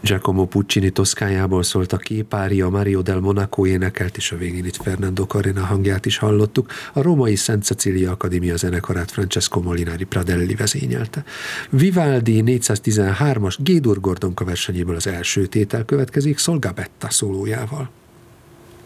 Giacomo Puccini Toszkájából szólt a képária, Mario del Monaco énekelt, és a végén itt Fernando Carrera hangját is hallottuk. A római Szent Cecília Akadémia zenekarát Francesco Molinari Pradelli vezényelte. Vivaldi 413-as G-dur Gordonka versenyéből az első tétel következik Sol Gabetta szólójával.